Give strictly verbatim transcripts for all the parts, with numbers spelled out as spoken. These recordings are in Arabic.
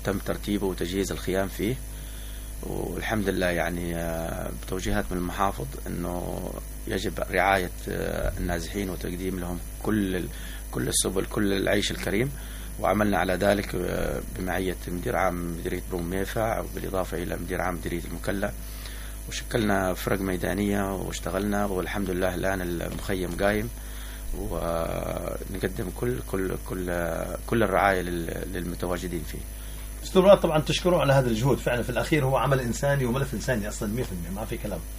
وتم ترتيبه وتجهيز الخيام فيه، والحمد لله يعني بتوجيهات من المحافظ أنه يجب رعاية النازحين وتقديم لهم كل كل السبل كل العيش الكريم، وعملنا على ذلك بمعية مدير عام مديرية بروم ميفع وبالإضافة إلى مدير عام مديرية المكلا، وشكلنا فرق ميدانية واشتغلنا، والحمد لله الآن المخيم قايم ونقدم كل كل كل كل الرعاية للمتواجدين فيه. دكتور مراد طبعا تشكره على هذا الجهود، فعلا في الأخير هو عمل إنساني وملف إنساني أصلا مية بالمية ما في كلام.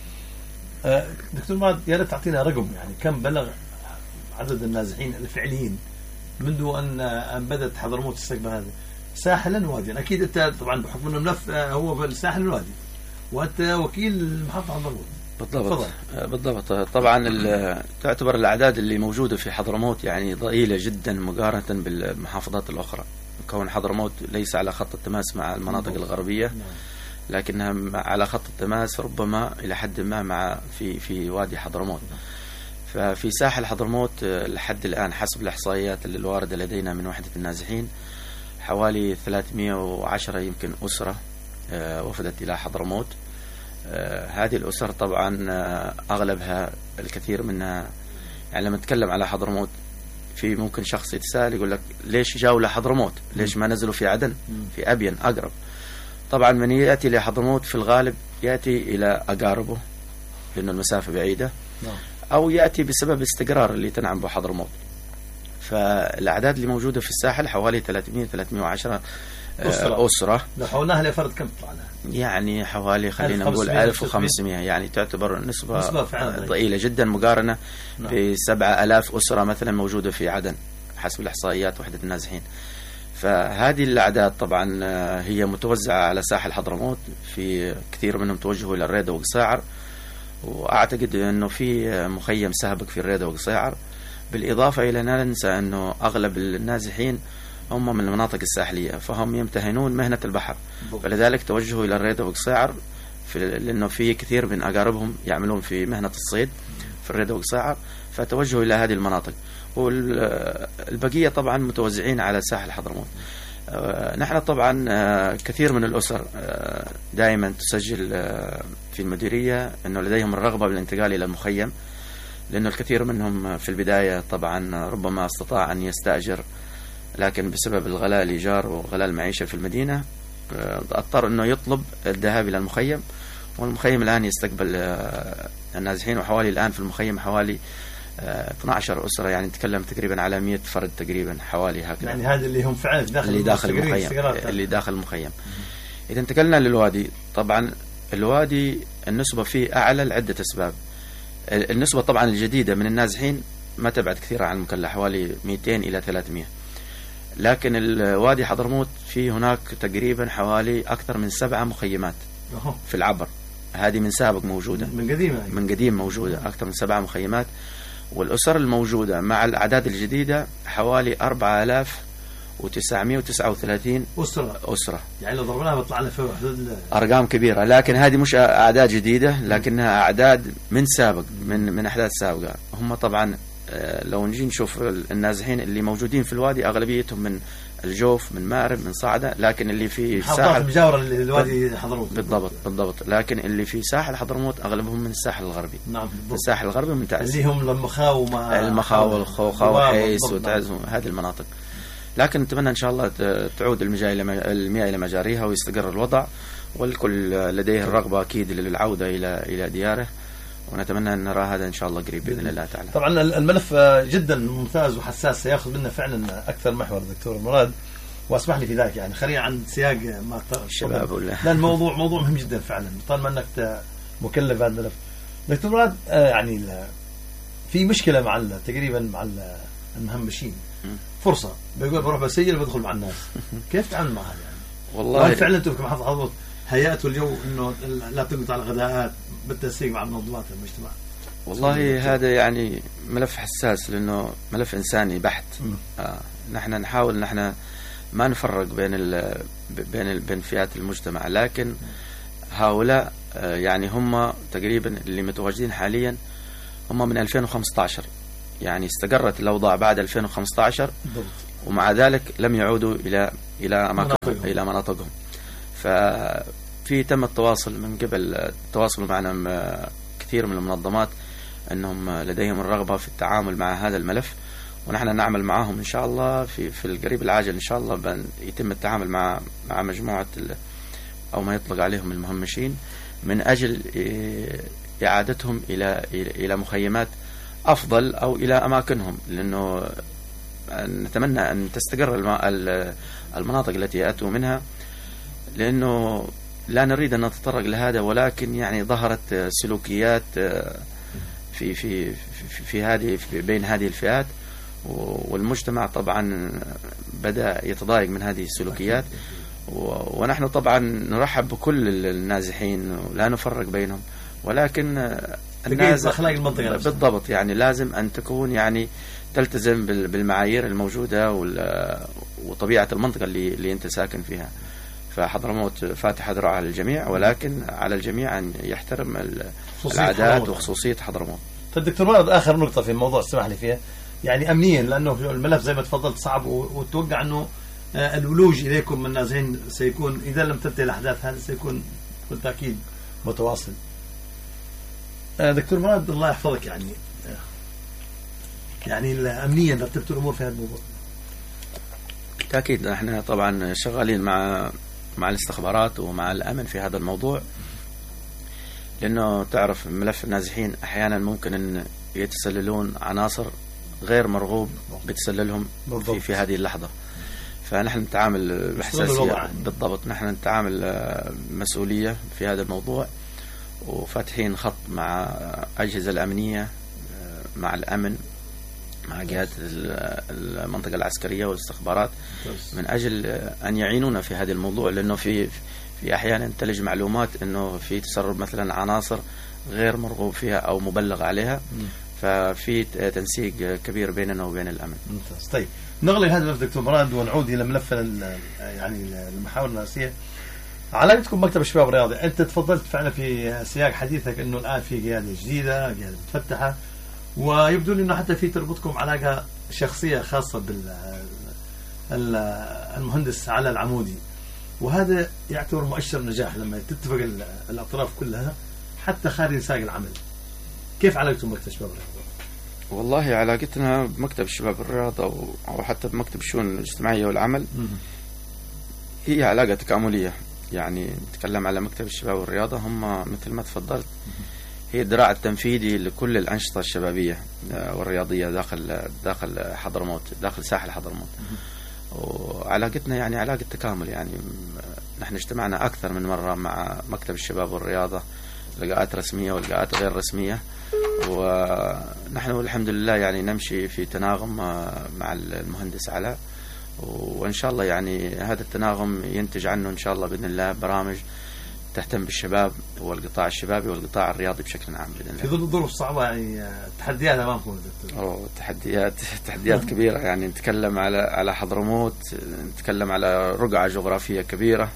دكتور مراد يا ريت تعطينا رقم يعني كم بلغ عدد النازحين الفعليين منذ أن أن بدأت حضرموت تستقبل هذا ساحلا واديا؟ أكيد أنت طبعا بحكم الملف هو بالساحل الوادي وأنت وكيل محافظة حضرموت. بالضبط بالضبط. طبعا تعتبر الأعداد اللي موجودة في حضرموت يعني ضئيلة جدا مقارنة بالمحافظات الأخرى، كون حضرموت ليس على خط التماس مع المناطق الغربية لكنها على خط التماس ربما إلى حد ما مع في في وادي حضرموت. ففي ساحل حضرموت لحد الآن حسب الإحصائيات الواردة لدينا من وحدة النازحين حوالي ثلاثمئة وعشرة يمكن أسرة وفدت إلى حضرموت. هذه الأسر طبعا أغلبها الكثير منها يعني لما نتكلم على حضرموت في ممكن شخص يتساءل يقول لك ليش جاوا لحضرموت؟ ليش ما نزلوا في عدن في أبين أقرب؟ طبعا من يأتي لحضرموت في الغالب يأتي إلى أقاربه لأن المسافة بعيدة، أو يأتي بسبب استقرار اللي تنعم به حضرموت. فالأعداد اللي موجودة في الساحل حوالي ثلاثمئة ثلاثمئة وعشرة أسرة, أسرة. لو حولناها لفرد كم تطلع لها؟ يعني حوالي خلينا نقول ألف وخمسمئة، يعني تعتبر نسبة, نسبة ضئيلة جدا مقارنة نعم. بسبعة آلاف أسرة مثلا موجودة في عدن حسب الإحصائيات وحدة النازحين. فهذه الأعداد طبعا هي متوزعة على ساحل حضرموت، في كثير منهم توجهوا إلى الريدة وقصاعر، وأعتقد أنه في مخيم سابق في الريدة وقصاعر، بالإضافة إلى أن ننسى أنه أغلب النازحين هم من المناطق الساحلية فهم يمتهنون مهنة البحر، فلذلك توجهوا إلى الريدة وقصاعر لأنه في كثير من أقاربهم يعملون في مهنة الصيد في الريدة وقصاعر، فتوجهوا إلى هذه المناطق، والبقية طبعا متوزعين على ساحل حضرموت. نحن طبعا كثير من الأسر دائما تسجل في المديرية أنه لديهم الرغبة بالانتقال إلى المخيم، لأنه الكثير منهم في البداية طبعا ربما استطاع أن يستأجر، لكن بسبب الغلاء الإيجار وغلاء المعيشة في المدينة اضطر أنه يطلب الذهاب إلى المخيم، والمخيم الآن يستقبل النازحين، وحوالي الآن في المخيم حوالي اثنتي عشرة أسرة، يعني نتكلم تقريبا على مئة فرد تقريبا حوالي هكذا، يعني هذا اللي هم فعلا داخل اللي داخل المخيم اللي داخل المخيم. إذا انتقلنا للوادي، طبعا الوادي النسبة فيه أعلى لعدة أسباب. النسبة طبعا الجديدة من النازحين ما تبعد كثيرا عن المكلا، حوالي مئتين إلى ثلاثمئة، لكن الوادي حضرموت في هناك تقريبا حوالي أكثر من سبعة مخيمات في العبر، هذه من سابق موجودة من قديم من قديم موجودة أكثر من سبعة مخيمات، والأسر الموجودة مع الأعداد الجديدة حوالي أربعة آلاف وتسعمئة وتسعة وثلاثين أسرة أسرة يعني لو ضربناها بطلع لنا في حدود أرقام كبيرة، لكن هذه مش أعداد جديدة لكنها أعداد من سابق من من أحداث سابقة. هم طبعا لو نجي نشوف النازحين اللي موجودين في الوادي أغلبيتهم من الجوف من مأرب من صعدة، لكن اللي في ساحل مجاورة للوادي حضرموت بالضبط بالضبط لكن اللي في ساحل حضرموت أغلبهم من الساحل الغربي. نعم الساحل الغربي من تعز اللي هم المخاو وما المخاو والخوخاو وحيس وتعز هذه المناطق، لكن نتمنى إن شاء الله تعود المياه إلى مجاريها ويستقر الوضع، والكل لديه الرغبة أكيد للعودة إلى إلى دياره، ونتمنى أن نرى هذا إن شاء الله قريب بإذن الله تعالى. طبعا الملف جدا ممتاز وحساس، سيأخذ منا فعلا أكثر محور دكتور مراد، واسمح لي في ذلك يعني خلينا عن سياق ما الشباب ولا لا الموضوع موضوع مهم جدا فعلا طالما أنك مكلف هذا الملف. دكتور مراد يعني في مشكلة مع تقريبا مع المهمشين، فرصة بيقول بروح بسجل بدخل مع الناس، كيف تعامل معها يعني؟ والله فعلا أنتم كمحافظة حضرموت هيأتوا الجو إنه لا تقطع الغداءات بالتنسيق مع منظمات المجتمع؟ والله هذا يعني ملف حساس لأنه ملف إنساني بحت. آه نحن نحاول نحن ما نفرق بين ال بين ال بين فئات المجتمع، لكن هؤلاء آه يعني هم تقريبا اللي متواجدين حاليا هم من ألفين وخمسة عشر، يعني استقرت الأوضاع بعد ألفين وخمسة عشر ومع ذلك لم يعودوا إلى إلى أماكنهم إلى مناطقهم. ففي تم التواصل من قبل التواصل معنا كثير من المنظمات أنهم لديهم الرغبة في التعامل مع هذا الملف، ونحن نعمل معهم إن شاء الله في في القريب العاجل إن شاء الله يتم التعامل مع مع مجموعة أو ما يطلق عليهم المهمشين من أجل إعادتهم إلى إلى مخيمات أفضل أو إلى أماكنهم، لأنه نتمنى أن تستقر المناطق التي أتوا منها، لأنه لا نريد أن نتطرق لهذا، ولكن يعني ظهرت سلوكيات في في في, في هذه في بين هذه الفئات، والمجتمع طبعا بدأ يتضايق من هذه السلوكيات، ونحن طبعا نرحب بكل النازحين ولا نفرق بينهم، ولكن الناس أخلاق المنطقة بالضبط يعني لازم أن تكون يعني تلتزم بالمعايير الموجودة وطبيعة المنطقة اللي اللي أنت ساكن فيها. فحضرموت فاتحة ذراعها للجميع، ولكن على الجميع أن يحترم العادات وخصوصية حضرموت. طيب دكتور مراد، آخر نقطة في الموضوع اسمح لي فيها، يعني أمنيا، لأنه الملف زي ما تفضلت صعب، وتوقع أنه الولوج إليكم من نازحين سيكون إذا لم تنتهي الأحداث هذا سيكون بالتأكيد متواصل. دكتور مراد الله يحفظك، يعني يعني أمنيا رتبتوا الأمور في هذا الموضوع؟ بالتأكيد نحن طبعا شغالين مع مع الاستخبارات ومع الأمن في هذا الموضوع، لأنه تعرف ملف النازحين أحيانا ممكن أن يتسللون عناصر غير مرغوب بتسللهم في, في هذه اللحظة، فنحن نتعامل بحساسية. بالضبط، نحن نتعامل مسؤولية في هذا الموضوع، وفاتحين خط مع أجهزة الأمنية، مع الأمن، مع جهات المنطقة العسكرية والاستخبارات، من أجل أن يعينونا في هذا الموضوع، لأنه في في أحيانا تلج معلومات أنه في تسرب مثلا عناصر غير مرغوب فيها أو مبلغ عليها، ففي تنسيق كبير بيننا وبين الأمن. ممتاز. طيب نغلق هذا الملف دكتور مراد ونعود إلى ملف يعني المحاور الرئيسية. علاقتكم مكتب الشباب الرياضي، أنت تفضلت فعلا في سياق حديثك أنه الآن في قيادة جديدة، قيادة مفتحة، ويبدو لي أنه حتى في تربطكم علاقة شخصية خاصة بالمهندس على العمودي، وهذا يعتبر مؤشر نجاح لما تتفق الأطراف كلها حتى خارج نساق العمل. كيف علاقتكم بمكتب الشباب الرياضي؟ والله علاقتنا بمكتب الشباب الرياضة أو حتى بمكتب الشؤون الاجتماعية والعمل هي علاقة تكاملية. يعني نتكلم على مكتب الشباب والرياضة، هم مثل ما تفضلت هي الذراع التنفيذي لكل الأنشطة الشبابية والرياضية داخل داخل حضرموت، داخل ساحل حضرموت. وعلاقتنا يعني علاقة تكامل، يعني نحن اجتمعنا أكثر من مرة مع مكتب الشباب والرياضة، لقاءات رسمية ولقاءات غير رسمية، ونحن الحمد لله يعني نمشي في تناغم مع المهندس علاء، وإن شاء الله يعني هذا التناغم ينتج عنه إن شاء الله بإذن الله برامج تهتم بالشباب والقطاع الشبابي والقطاع الرياضي بشكل عام بإذن الله. في ظل الظروف الصعبة يعني تحديات أمامكم دكتور؟ أوه تحديات تحديات كبيرة، يعني نتكلم على على حضرموت، نتكلم على رقعة جغرافية كبيرة،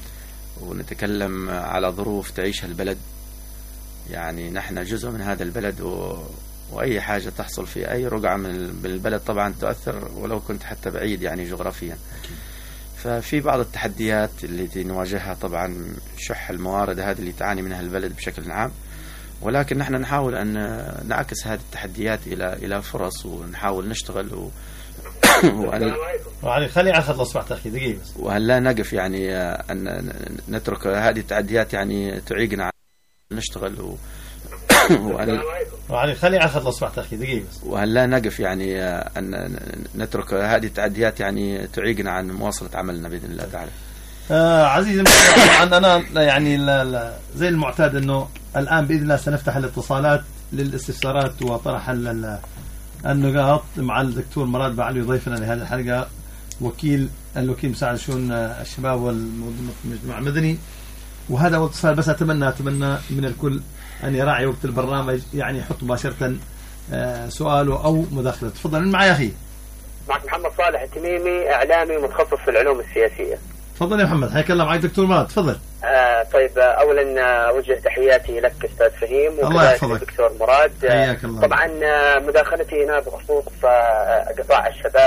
ونتكلم على ظروف تعيشها البلد. يعني نحن جزء من هذا البلد، و وأي حاجة تحصل في أي رقعة من البلد طبعا تؤثر ولو كنت حتى بعيد يعني جغرافيا. ففي بعض التحديات التي نواجهها طبعا شح الموارد هذه اللي تعاني منها البلد بشكل عام، ولكن نحن نحاول أن نعكس هذه التحديات إلى إلى فرص، ونحاول نشتغل و وأن يعني خلي على خط الأصبع تأخي دقيقة بس، وأن لا نقف يعني أن نترك هذه التحديات يعني تعيقنا نشتغل و وأن يعني خلي على خط الأصبع تأخي دقيقة بس، وأن لا نقف يعني أن نترك هذه التحديات يعني تعيقنا عن مواصلة عملنا بإذن الله تعالى. آه عزيزي طبعا أنا يعني لا لا زي المعتاد إنه الآن بإذن الله سنفتح الاتصالات للاستفسارات وطرح النقاط مع الدكتور مراد بعلي ضيفنا لهذه الحلقة، وكيل الوكيل مساعد شؤون الشباب والمجتمع المدني. وهذا هو اتصال، بس أتمنى أتمنى من الكل أن يراعي وقت البرنامج، يعني يحط مباشرة سؤاله أو مداخلة. تفضل. من معي أخي؟ معك محمد صالح التميمي، إعلامي متخصص في العلوم السياسية. تفضل يا محمد، حياك الله. معك دكتور مراد، تفضل. آه طيب أولا أوجه تحياتي لك أستاذ فهيم وكذلك الدكتور مراد. حياك الله. طبعا مداخلتي هنا بخصوص قطاع الشباب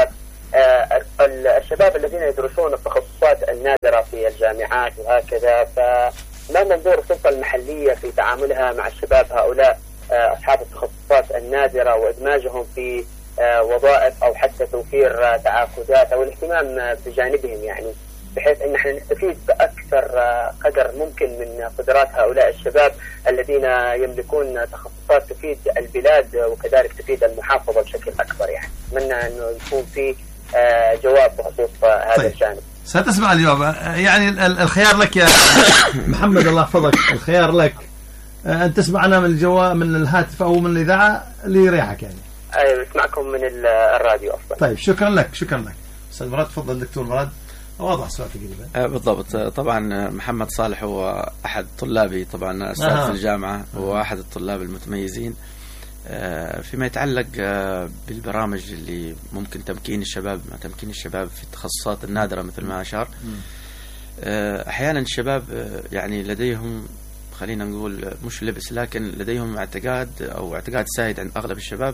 الشباب الذين يدرسون التخصصات النادرة في الجامعات وهكذا، فما منظور السلطة المحلية في تعاملها مع الشباب هؤلاء أصحاب التخصصات النادرة وإدماجهم في وظائف أو حتى توفير تعاقدات أو الاهتمام بجانبهم، يعني بحيث أن احنا نستفيد بأكثر قدر ممكن من قدرات هؤلاء الشباب الذين يملكون تخصصات تفيد البلاد وكذلك تفيد المحافظة بشكل أكبر. يعني أتمنى أنه يكون في جواب بخصوص هذا طيب. الجانب ستسمع الجواب. يعني الخيار لك يا محمد، الله يحفظك، الخيار لك أن تسمعنا من الجواب من الهاتف أو من الإذاعة اللي يريحك. يعني أيوة اسمعكم من الراديو أفضل. طيب شكرا لك شكرا لك أستاذ مراد. تفضل دكتور مراد، واضح السؤال تقريبا. بالضبط. طبعا محمد صالح هو أحد طلابي، طبعا أستاذ آه. في الجامعة، هو أحد الطلاب المتميزين فيما يتعلق بالبرامج اللي ممكن تمكين الشباب مع تمكين الشباب في التخصصات النادرة مثل ما أشار. أحيانا الشباب يعني لديهم، خلينا نقول مش لبس، لكن لديهم اعتقاد أو اعتقاد سائد عند أغلب الشباب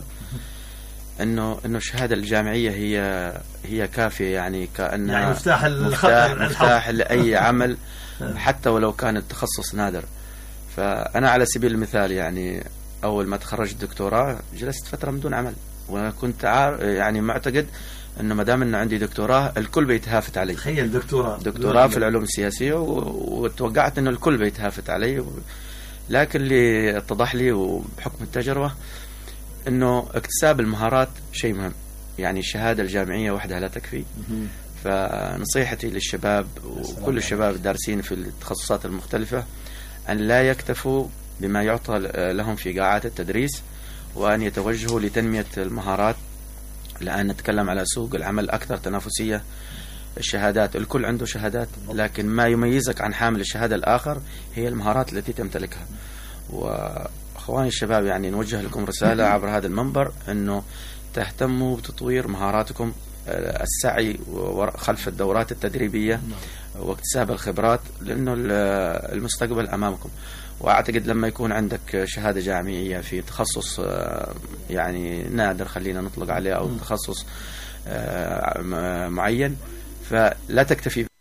إنه إنه الشهادة الجامعية هي هي كافية، يعني كأنها يعني مفتاح مفتاح, مفتاح لأي عمل حتى ولو كان التخصص نادر. فأنا على سبيل المثال يعني أول ما تخرجت دكتوراه جلست فترة من دون عمل، وكنت عار يعني معتقد إنه ما دام إنه عندي دكتوراه الكل بيتهافت علي. تخيل دكتوراه دكتوراه في العلوم السياسية، وتوقعت إنه الكل بيتهافت علي. لكن اللي اتضح لي وبحكم التجربة إنه اكتساب المهارات شيء مهم، يعني الشهادة الجامعية وحدها لا تكفي. فنصيحتي للشباب وكل الشباب الدارسين في التخصصات المختلفة أن لا يكتفوا بما يعطى لهم في قاعات التدريس، وأن يتوجهوا لتنمية المهارات، لأن نتكلم على سوق العمل أكثر تنافسية. الشهادات الكل عنده شهادات، لكن ما يميزك عن حامل الشهادة الآخر هي المهارات التي تمتلكها. وأخواني الشباب يعني نوجه لكم رسالة عبر هذا المنبر أنه تهتموا بتطوير مهاراتكم، السعي خلف الدورات التدريبية واكتساب الخبرات، لأنه المستقبل أمامكم. وأعتقد لما يكون عندك شهادة جامعية في تخصص يعني نادر خلينا نطلق عليه أو تخصص معين، فلا تكتفي